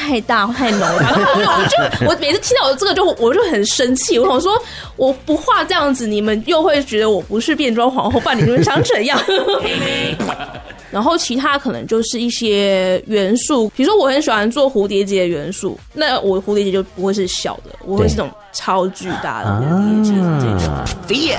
太大太浓了。然后我每次听到这个我就很生气，我想说我不画这样子，你们又会觉得我不是变装皇后，不然你们想怎样？然后其他可能就是一些元素，比如说我很喜欢做蝴蝶结的元素，那我蝴蝶结就不会是小的，我会是这种超巨大的蝴蝶结这种。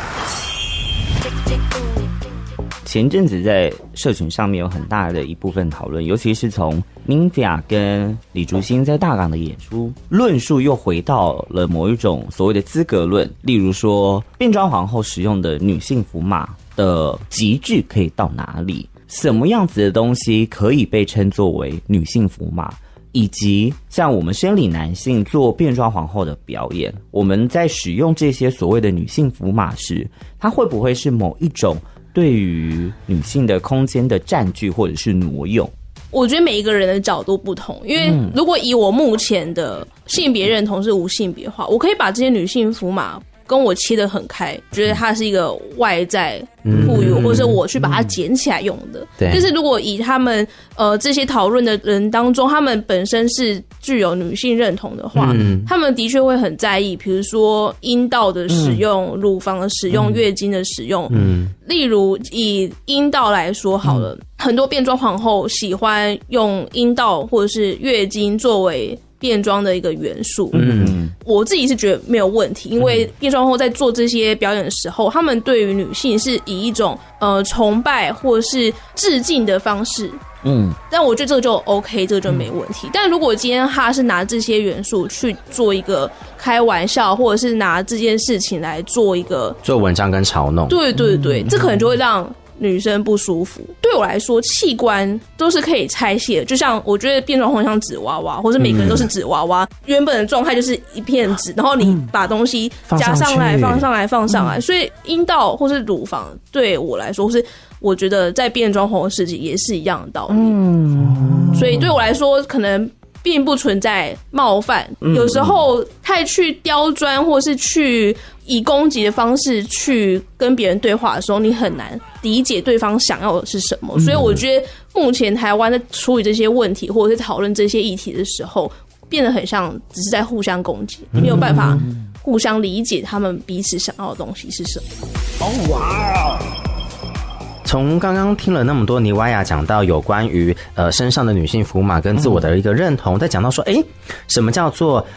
前阵子在社群上面有很大的一部分讨论，尤其是从 Nymphia 跟李竹新在大港的演出，论述又回到了某一种所谓的资格论，例如说变装皇后使用的女性符码的极致可以到哪里，什么样子的东西可以被称作为女性符码，以及像我们生理男性做变装皇后的表演，我们在使用这些所谓的女性符码时，它会不会是某一种对于女性的空间的占据或者是挪用？ 我觉得每一个人的角度不同，因为如果以我目前的性别认同是无性别化，我可以把这些女性符码跟我切得很开，觉得它是一个外在赋予，或者是我去把它捡起来用的。但是如果以他们这些讨论的人当中，他们本身是具有女性认同的话，他们的确会很在意，比如说阴道的使用、乳房的使用、月经的使用。例如以阴道来说好了，很多变装皇后喜欢用阴道或者是月经作为变装的一个元素。我自己是觉得没有问题，因为变装后在做这些表演的时候，他们对于女性是以一种崇拜或者是致敬的方式。但我觉得这个就 OK， 这个就没问题。但如果今天他是拿这些元素去做一个开玩笑，或者是拿这件事情来做一个做文章跟嘲弄， 对，这可能就会让女生不舒服。对我来说，器官都是可以拆卸的，就像我觉得变装皇像纸娃娃，或是每个人都是纸娃娃，原本的状态就是一片纸，然后你把东西加上来、放上来，所以阴道或是乳房对我来说，是我觉得在变装皇后世界也是一样的道理。所以对我来说，可能并不存在冒犯。有时候太去刁钻，或是去以攻击的方式去跟别人对话的时候，你很难理解对方想要的是什么。所以我觉得目前台湾在处理这些问题，或者是讨论这些议题的时候，变得很像只是在互相攻击，没有办法互相理解他们彼此想要的东西是什么。 哇！从刚刚听了那么多妮瓦雅讲到有关于身上的女性符码跟自我的一个认同，再讲到说什么叫做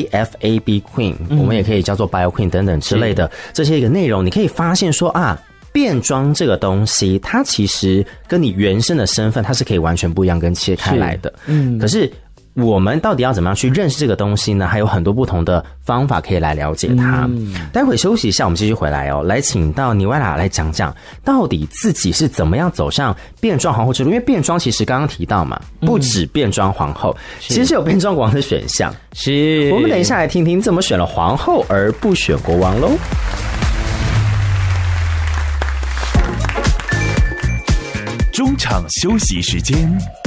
AFAB Queen，我们也可以叫做 Bio Queen 等等之类的这些一个内容，你可以发现说变装这个东西它其实跟你原生的身份它是可以完全不一样跟切开来的。可是我们到底要怎么样去认识这个东西呢？还有很多不同的方法可以来了解它。待会休息一下，我们继续回来来请到妮瓦雅来讲讲到底自己是怎么样走上变装皇后之路。因为变装其实刚刚提到嘛，不止变装皇后，其实是有变装国王的选项。是，我们等一下来听听怎么选了皇后而不选国王咯。 中场休息时间。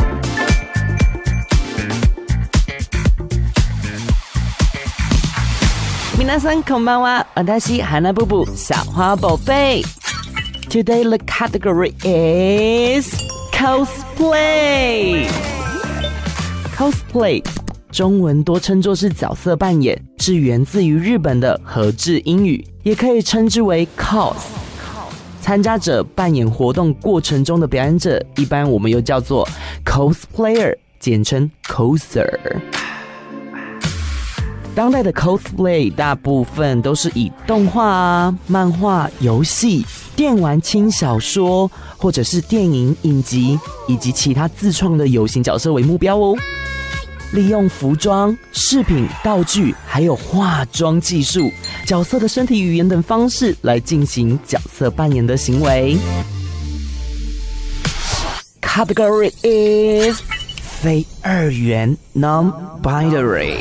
皆さんこんばんは。私花布布小花宝贝。Today the category is cosplay. Cosplay 中文多称作是角色扮演，是源自于日本的和制英语，也可以称之为 cos。参加者扮演活动过程中的表演者，一般我们又叫做 cosplayer， 简称 coser。当代的 cosplay 大部分都是以动画漫画、游戏、电玩轻小说，或者是电影影集以及其他自创的有形角色为目标哦。利用服装、饰品、道具，还有化妆技术、角色的身体语言等方式来进行角色扮演的行为。Category is 非二元 non-binary。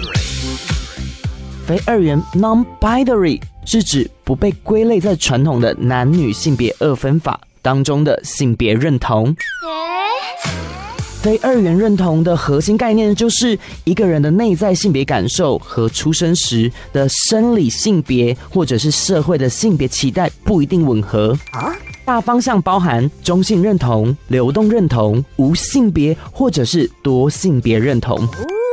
非二元 non-binary 是指不被归类在传统的男女性别二分法当中的性别认同。非二元认同的核心概念就是一个人的内在性别感受和出生时的生理性别或者是社会的性别期待不一定吻合。大方向包含中性认同、流动认同、无性别或者是多性别认同。